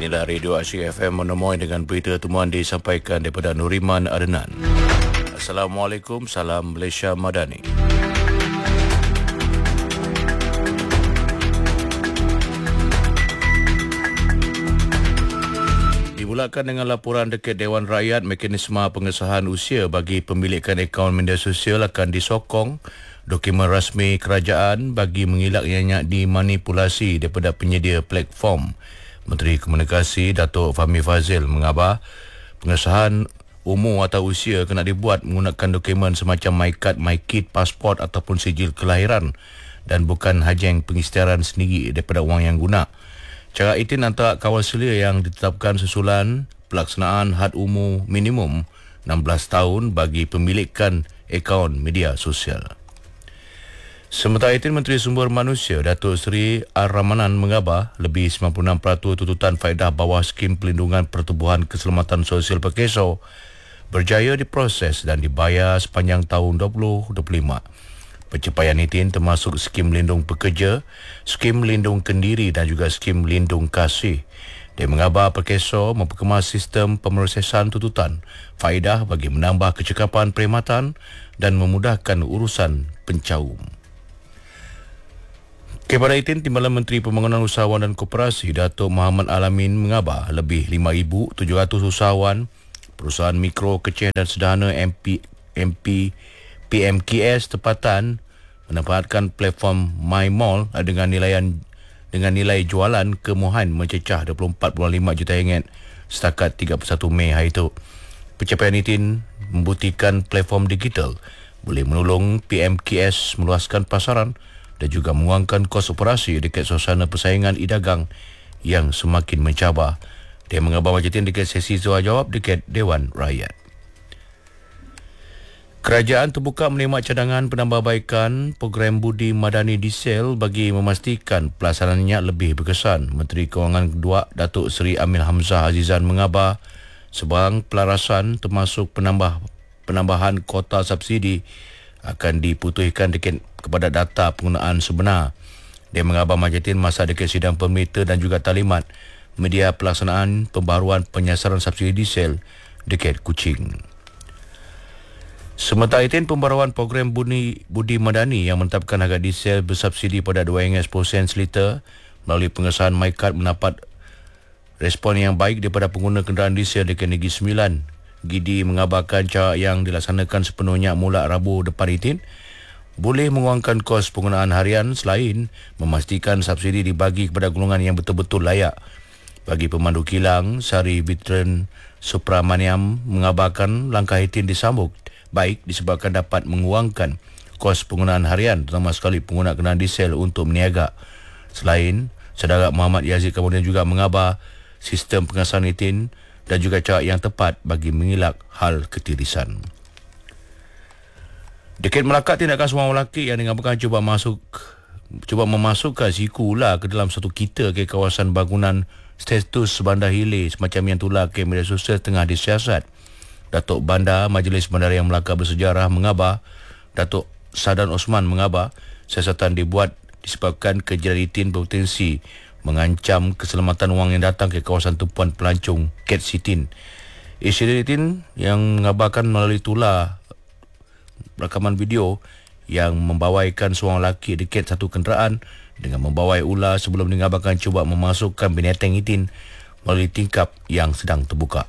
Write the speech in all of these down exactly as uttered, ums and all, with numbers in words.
Inilah Radio Asyik F M menemui dengan berita temuan disampaikan daripada Nuriman Adnan. Assalamualaikum, salam Malaysia Madani. Dimulakan dengan laporan dekat Dewan Rakyat, mekanisme pengesahan usia bagi pemilikan akaun media sosial akan disokong. Dokumen rasmi kerajaan bagi mengelak ianya dimanipulasi daripada penyedia platform. Menteri Komunikasi Datuk Fahmi Fadzil mengabar pengesahan umur atau usia kena dibuat menggunakan dokumen semacam MyCard, MyKit, pasport ataupun sijil kelahiran dan bukan hajeng pengisytiharan sendiri daripada wang yang guna. Cara itu antara kawal selia yang ditetapkan susulan pelaksanaan had umur minimum enam belas tahun bagi pemilikan akaun media sosial. Sementara itu, Menteri Sumber Manusia Datuk Seri Ar-Rahmanan mengabar lebih sembilan puluh enam peratus tuntutan faedah bawah skim pelindungan pertubuhan keselamatan sosial Perkeso berjaya diproses dan dibayar sepanjang tahun dua ribu dua puluh lima. Pencapaian itu termasuk skim lindung pekerja, skim lindung kendiri dan juga skim lindung kasih. Dia mengabar Perkeso memperkemas sistem pemrosesan tuntutan faedah bagi menambah kecekapan perkhidmatan dan memudahkan urusan pencaum. Kepada itu, Timbalan Menteri Pembangunan Usahawan dan Koperasi Datuk Muhammad Alamin mengabar lebih lima ribu tujuh ratus usahawan, perusahaan mikro, kecil dan sederhana M P, M P, P M K S tempatan menempatkan platform My Mall dengan nilai dengan nilai jualan kemuhan mencecah dua puluh empat perpuluhan lima juta ringgit setakat tiga puluh satu Mei hari itu. Pencapaian itu membuktikan platform digital boleh menolong P M K S meluaskan pasaran dan juga mengurangkan kos operasi dekat suasana persaingan e-dagang yang semakin mencabar. Dia mengabar majetin dekat sesi soal jawab dekat Dewan Rakyat. Kerajaan terbuka menerima cadangan penambahbaikan program budi madani diesel bagi memastikan pelaksanaannya lebih berkesan. Menteri Kewangan Kedua Datuk Seri Amil Hamzah Azizan mengabar sebarang pelarasan termasuk penambah penambahan kota subsidi akan diputuskan dekat kepada data penggunaan sebenar. Dia mengabar majetin masa dekat sidang pemerintah dan juga talimat media pelaksanaan pembaharuan penyasaran subsidi diesel dekat Kuching. Sementara itu, pembaharuan program budi, budi madani yang menetapkan harga diesel bersubsidi pada dua ringgit sepuluh sen seliter melalui pengesahan MyCard mendapat respon yang baik daripada pengguna kenderaan diesel dekat Negeri Sembilan. Gidi mengabarkan cara yang dilaksanakan sepenuhnya mula Rabu depan itu boleh mengurangkan kos penggunaan harian selain memastikan subsidi dibagi kepada golongan yang betul-betul layak. Bagi pemandu kilang, Sari Bitren Supramaniam mengabarkan langkah itu disambut baik disebabkan dapat mengurangkan kos penggunaan harian terutama sekali pengguna kenderaan diesel untuk meniaga. Selain, Saudara Muhammad Yazid kemudian juga mengabar sistem pengesahan itu dan juga cara yang tepat bagi mengelak hal ketirisan. Dekat Melaka, tindakan seorang lelaki yang dinamakan cuba masuk cuba memasukkan siku ular ke dalam satu kita ke kawasan bangunan status Bandar Hilir semacam yang tular ke media sosial tengah disiasat. Datuk Bandar Majlis Bandar yang Melaka Bersejarah mengabar, Datuk Sadan Osman mengabar, siasatan dibuat disebabkan kejadian berpotensi mengancam keselamatan wang yang datang ke kawasan tumpuan pelancong Cat Sitin. Insiden yang mengabarkan melalui tular rakaman video yang membawaikan seorang lelaki dekat satu kenderaan dengan membawai ular sebelum mengabarkan cuba memasukkan binatang itu melalui tingkap yang sedang terbuka.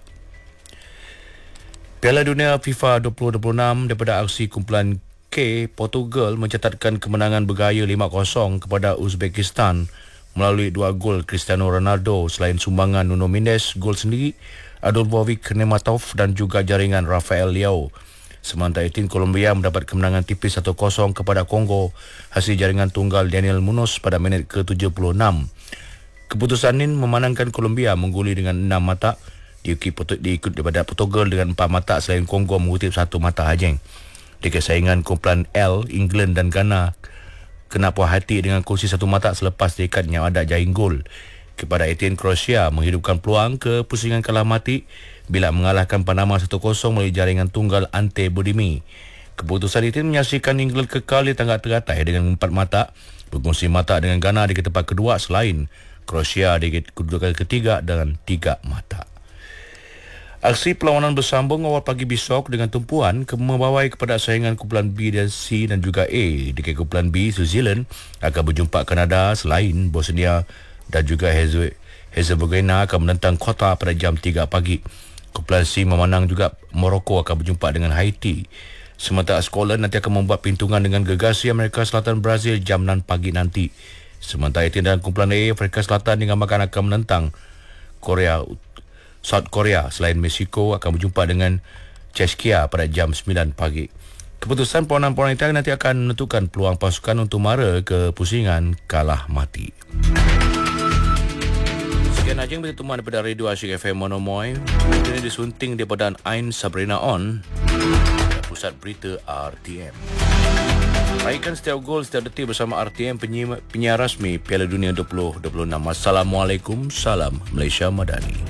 Piala Dunia FIFA dua ribu dua puluh enam daripada aksi kumpulan K, Portugal mencatatkan kemenangan bergaya lima kosong kepada Uzbekistan melalui dua gol Cristiano Ronaldo selain sumbangan Nuno Mendes, gol sendiri Adolfovic Nematov dan juga jaringan Rafael Leao. Sementara itu, Colombia mendapat kemenangan tipis satu kosong kepada Kongo hasil jaringan tunggal Daniel Munoz pada minit ke tujuh puluh enam. Keputusan ini memenangkan Colombia mengguli dengan enam mata, diikut, diikut daripada Portugal dengan empat mata selain Kongo mengutip satu mata hajeng. Di kesaingan kumpulan L, England dan Ghana kena puas hati dengan kursi satu mata selepas dekatnya ada jaring gol. Kepada Etienne, Croatia menghidupkan peluang ke pusingan kalah mati bila mengalahkan Panama satu kosong melalui jaringan tunggal Ante Budimi. Keputusan itu menyaksikan England kekal di tangga teratai dengan empat mata, berkongsi mata dengan Ghana di tempat kedua selain Kroasia di kedudukan ketiga dengan tiga mata. Aksi perlawanan bersambung awal pagi besok dengan tumpuan ke membawai kepada saingan kumpulan B dan C dan juga A. Di kumpulan B, New Zealand akan berjumpa Kanada selain Bosnia dan juga Herzegovina akan menentang Qatar pada jam tiga pagi. Kumpulan C memandang juga Morocco akan berjumpa dengan Haiti. Sementara Scotland nanti akan membuat pintungan dengan gegasi Amerika Selatan Brazil jam enam pagi nanti. Sementara itu dalam kumpulan A, Afrika Selatan dengan akan menentang Korea South Korea selain Mexico akan berjumpa dengan Czechia pada jam sembilan pagi. Keputusan perlawanan-perlawanan itu nanti akan menentukan peluang pasukan untuk mara ke pusingan kalah mati. Sekian aja yang bertemuan daripada Radio Asyik F M Monomoy. Ini disunting daripada Ain Sabrina On dan Pusat Berita R T M. Raihkan setiap gol setiap detik bersama R T M, penyiar rasmi Piala Dunia dua ribu dua puluh enam. Assalamualaikum, salam Malaysia Madani.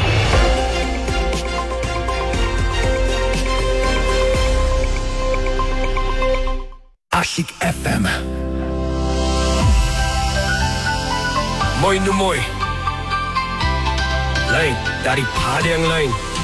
Asyik F M. Moin nu moin. Lain daripada yang lain.